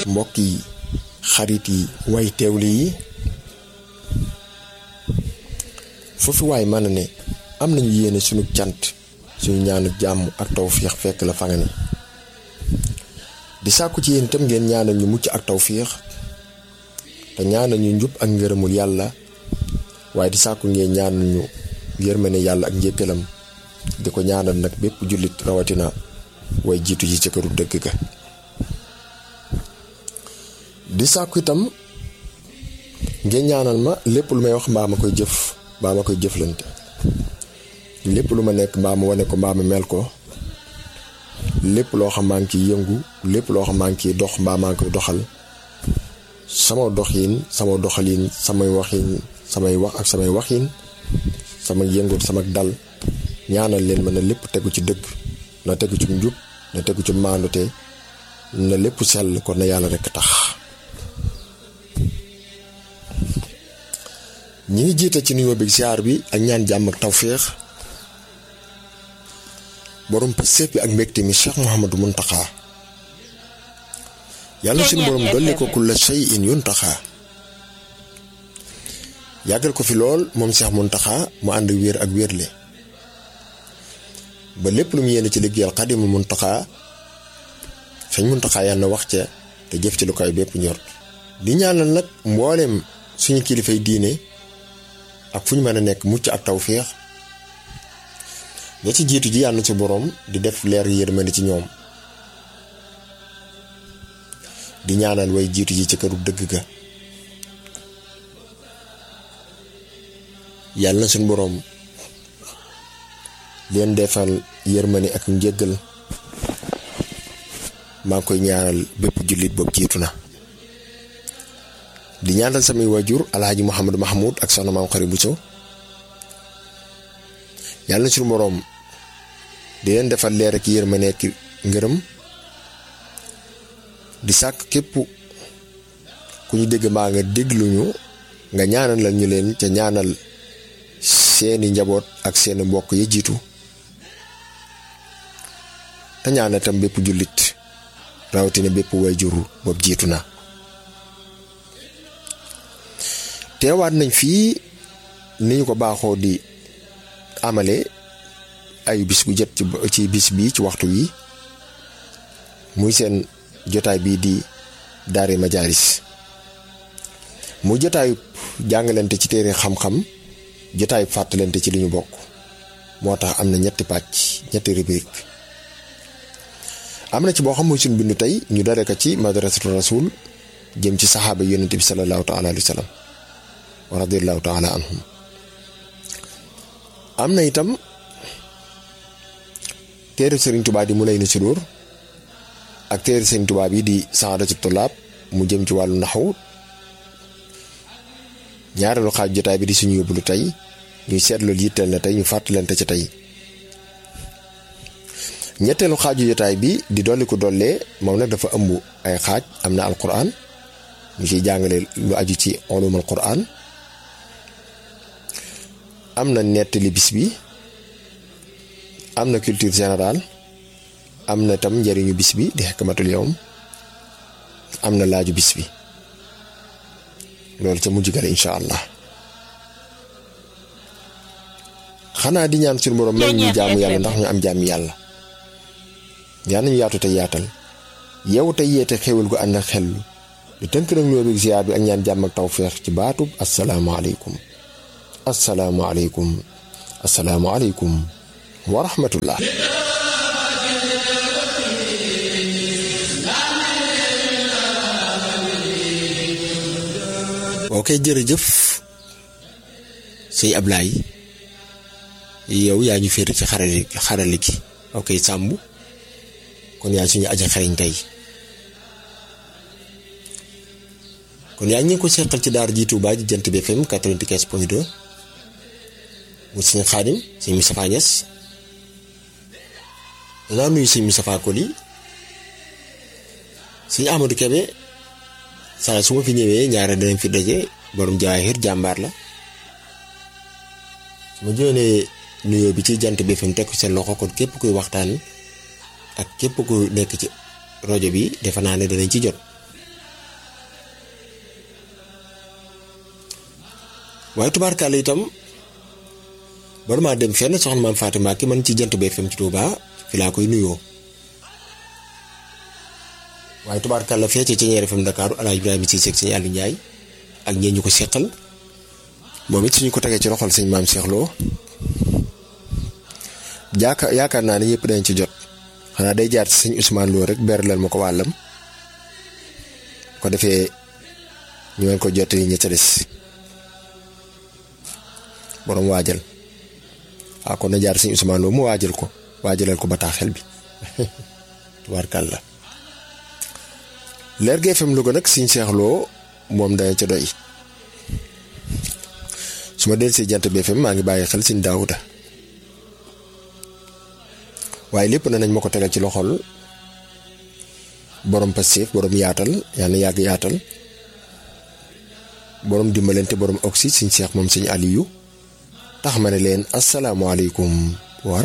mbokk yi xarit yi way teewli yi foofu waay mën na ne am nañu yéene suñu cant suñu ñaanu jàmm ak tawfiix fekk la fa nga ne di sàkku ci yéen itam ngeen ñaanal ñu mucc ak tawfiix te ñaanal ñu njub ak ngërëmul yàlla waaye di sàkku ngeen ñaanal ñu yërmande yàlla ak njëkkalam di ko ñaanal nag bépp jullit rawatina way jiitu ji ci këru dëgg ga di sàkku itam ngeen ñaanal ma lépp lu may wax mbaa ma koy jëf mbaa ma koy jëflante lépp lu ma nekk mbaa ma wane ko mbaa ma mel ko lépp loo xam maa ngi ciy yëngu lépp loo xam maa ngi ciy dox mbaa maa ngi koy doxal sama doxin sama doxalin samay waxin samay wax ak samay waxin sama yëngut sama dal ñaanal leen ma na lépp tegu ci dëgg na tegu ci njub na tegu ci maandute na lépp sell kon na yàlla rekk tax ñi ngi jiite ci nuyoo bi siyaar bi ak ñaan jàmm ak tawféex borom pëstéef bi ak mbégte mi Cheikh Mouhamadou Mountakha yàlla suñu borom dolli ko kulla shay'in yuntaxa yàggal ko fi lool moom Cheikh Mountakha mu ànd wér ak wérle ba lépp lu mu yéene ci liggéeyal Xaadimu Mountakha sëñ Mountakha yàlla na wax ca te jëf ci lu koy bépp ñor di ñaanal nag mbooleem suñu kilifay diine ak fu ñu mën a nekk mucc ak tawféex ña ci jiitu ji yàlla ci borom di def leer yërmande ci ñoom di ñaanal way jiitu ji ci këru dëgg ga yàlla na suñu borom leen defal yërmande ak njëggal maa ngi koy ñaanal bépp jullit boobu jiitu na di ñaanal samay waajur alhaji Mouhamadou Mahmoud ak soxna maam Xari Bousso yàlla na suñu borom di leen defal leer ak yërmande ak ngërëm di sàkk képp ku ñu dégg mbaa nga dégluñu nga ñaanal la ñu leen ca ñaanal seeni njaboot ak seeni mbokk yi jiitu te ñaanal tam bépp jullit rawatina bépp waajur boobu jiitu na teewaat nañ fii ni ñu ko baaxoo di amale ay bis bu jot ci bis bi ci waxtu wi muy seen jotaay bii di daari majaalis muy jotaayu jàngalante ci téere xam-xam jotaayu fàttalante ci li ñu bokk moo tax am na ñetti pàcc ñetti rubrique am na ci boo xam mooy suñu bindu tey ñu dare ko ci madrasatu rasul jëm ci saxaaba yonent bi sallallahu taala alayhi wa sallam wa radiyallahu taala anhum am na itam téere Sëriñ Tuubaa di Mulayyinu Sudur ak téere Sëriñ Tuubaa bi di Saadatu Tulaab mu jëm ci wàllu naxwu ñaareelu xaaj jotaay bi di suñu yóbbulu tey ñuy seetlu yitteel na tey ñu fàttalante ci tey ñetteelu xaaju jotaay bi di dolli ko dollee moom nag dafa ëmb ay xaaj am na alquran ñu ciy jàngale lu aju ci ulumul quran am na nettali bis bi am na culture générale am na tam njëriñu bis bi di hikmatul yawm am na laaju bis bi loolu ca mujj gale incha allah xanaa di ñaan suñu borom may ñu jaamu yàlla ndax ñu am jaamu yàlla yaa nañu yaatu te yaatal yow te yeete xéwal gu ànd ak xel lu tënk nag nuyoo bi ziar bi ak ñaan jàmm ak tawféex ci baatub asalaamaaleykum asalaamaaleykum asalaamaaleykum wa rahmatullah ok jërëjëf sëñ Ablaye yow yaa ñu féete ci xarale gi ok sàmb kon yaa suñu aja xariñ tey kon yaa ngi ko seqal ci daara ji Touba ji Jant bi FM 95.2 mu sëñ Xaadim sëñ Moustapha Niass danaa nuyu sëñ Moustapha Koli sëñ Amadou Kébé saa su ma fi ñëwee ñaare danañ fi daje borom jaahir jàmbaar la su ma joonee nuyoo bi ci Jant bi FM teg ko seen loxo kon képp kuy waxtaan ak képp ku nekk ci rajo bi defe naa ne danañ ci jot waaye tubaarkàlla itam bala maa dem fenn soxna maam Fatima ki man ci Jant bi FM ci Touba fi laa koy nuyoo waaye tubaarkàlla fee ci Ceñeer FM Dakar Alaaji Ibrahima Cissé ak sëñ Aliou Ndiaye ak ñeen ñu ko seqal moom it suñu ko tegee ci loxol sëñ maam Cheikh Lo yaakaar naa ne ñëpp dañ ci jot xanaa day jaar ci sëñ Ousmane Lo rek berleel ma ko wàllam ko defee ñu ngeen ko jot ñi ca des borom waajal kon na jaar sëñ Ousmane Lo mu waajalal ko bataaxel bi tubaarkàlla Lergui FM Louga nag sëñ Cheikh Lo moom dana ca doy su ma del si Jant bi FM maa ngi bàyyi xel sëñ Daouda waaye lépp na nañ ma ko tegal ci loxol borom Pastef borom yaatal yàlla yàgg yaatal borom dimbalante borom oxy sëñ Cheikh moom sëñ Aliou tax ma ne leen asalaamaaleykum